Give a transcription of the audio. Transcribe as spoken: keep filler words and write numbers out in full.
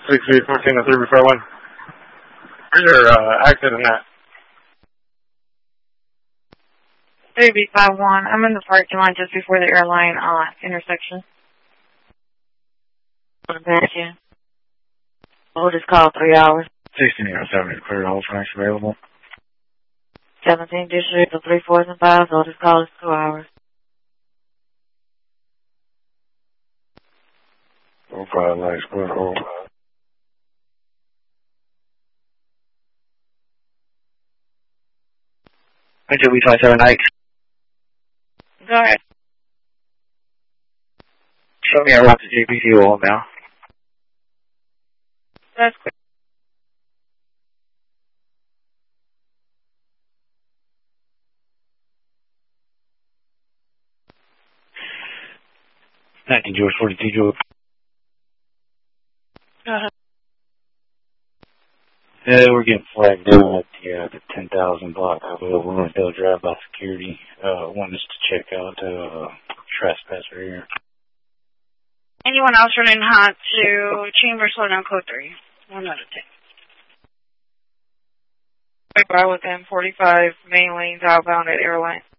six three fourteen to three four one. Where's your uh, accident at? three B five one. I'm in the parking lot just before the airline uh, intersection. Thank you. We'll just call three hours. sixteen oh seven, clear all tracks available. seventeen district of three fours and fives. We'll just call us two hours. Oh five nice, clear hold. Until we twenty-seven nights. Go ahead. Show me around to J P C wall now. That's quick. nineteen George, forty-two George. Go ahead. Yeah, we're getting flagged down at the, uh, the ten thousand block of Williamsdale Drive by security. Uh, want us to check out, uh, trespasser here. Anyone else running hot to chamber slow down code three? One out of ten. By within forty-five main lanes outbound at airline.